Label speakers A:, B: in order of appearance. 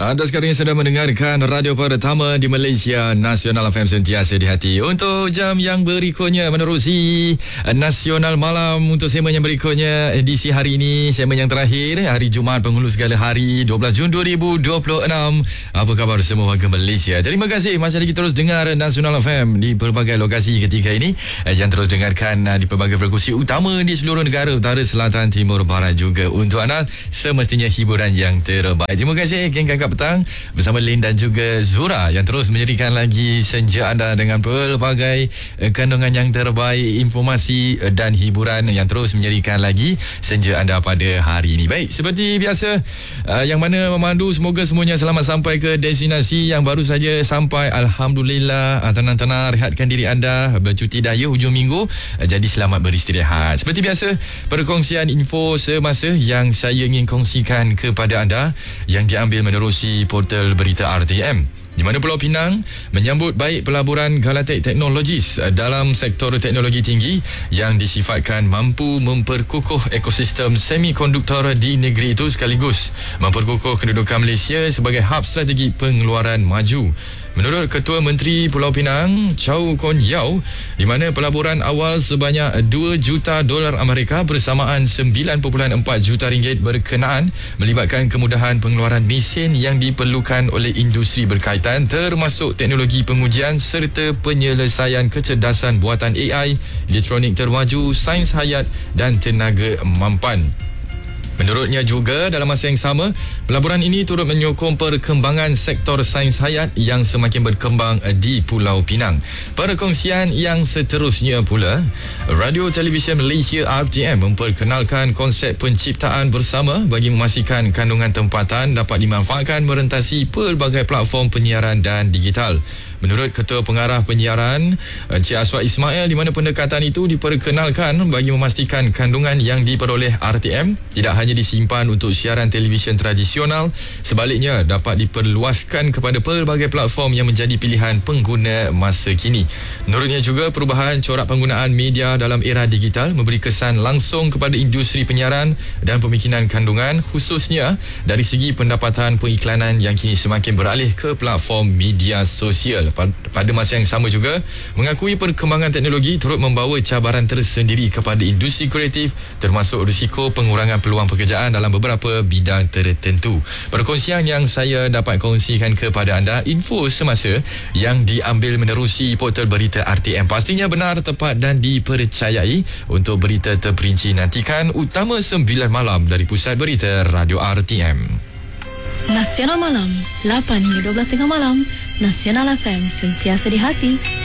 A: Anda sekarang ini sedang mendengarkan radio pertama di Malaysia, Nasional FM sentiasa di hati. Untuk jam yang berikutnya menerusi Nasional Malam, untuk segmen yang berikutnya edisi hari ini, segmen yang terakhir hari Jumaat penghulu segala hari 12 Jun 2026. Apa khabar semua warga Malaysia? Terima kasih masih lagi terus dengar Nasional FM di pelbagai lokasi ketika ini, yang terus dengarkan di pelbagai frekuensi utama di seluruh negara utara, selatan, timur, barat juga. Untuk anda semestinya hiburan yang terbaik. Terima kasih geng Kakak Petang bersama Lin dan juga Zura yang terus menjadikan lagi senja anda dengan pelbagai kandungan yang terbaik, informasi dan hiburan yang terus menjadikan lagi senja anda pada hari ini. Baik, seperti biasa, yang mana memandu, semoga semuanya selamat sampai ke destinasi. Yang baru saja sampai, Alhamdulillah, tenang-tenang rehatkan diri anda, bercuti daya hujung minggu, jadi selamat beristirahat. Seperti biasa, perkongsian info semasa yang saya ingin kongsikan kepada anda yang diambil menerusi portal berita RTM, di mana Pulau Pinang menyambut baik pelaburan Galatek Technologies dalam sektor teknologi tinggi yang disifatkan mampu memperkukuh ekosistem semikonduktor di negeri itu, sekaligus memperkukuh kedudukan Malaysia sebagai hub strategi pengeluaran maju. Menurut Ketua Menteri Pulau Pinang, Chow Kon Yeow, di mana pelaburan awal sebanyak $2 juta Amerika bersamaan 9.4 juta ringgit berkenaan melibatkan kemudahan pengeluaran mesin yang diperlukan oleh industri berkaitan, termasuk teknologi pengujian serta penyelesaian kecerdasan buatan AI, elektronik termaju, sains hayat dan tenaga mampan. Menurutnya juga, dalam masa yang sama, pelaburan ini turut menyokong perkembangan sektor sains hayat yang semakin berkembang di Pulau Pinang. Perkongsian yang seterusnya pula, Radio Televisyen Malaysia RTM memperkenalkan konsep penciptaan bersama bagi memastikan kandungan tempatan dapat dimanfaatkan merentasi pelbagai platform penyiaran dan digital. Menurut Ketua Pengarah Penyiaran Encik Aswad Ismail, di mana pendekatan itu diperkenalkan bagi memastikan kandungan yang diperoleh RTM tidak hanya disimpan untuk siaran televisyen tradisional, sebaliknya dapat diperluaskan kepada pelbagai platform yang menjadi pilihan pengguna masa kini. Menurutnya juga, perubahan corak penggunaan media dalam era digital memberi kesan langsung kepada industri penyiaran dan pemikiran kandungan, khususnya dari segi pendapatan pengiklanan yang kini semakin beralih ke platform media sosial. Pada masa yang sama juga, mengakui perkembangan teknologi turut membawa cabaran tersendiri kepada industri kreatif, termasuk risiko pengurangan peluang pekerjaan dalam beberapa bidang tertentu. Perkongsian yang saya dapat kongsikan kepada anda, info semasa yang diambil menerusi portal berita RTM, pastinya benar, tepat dan dipercayai. Untuk berita terperinci, nantikan Utama 9 Malam dari Pusat Berita Radio RTM.
B: Nasional Malam, 8 hingga 12 tengah malam. Nasional FM, sentiasa di hati.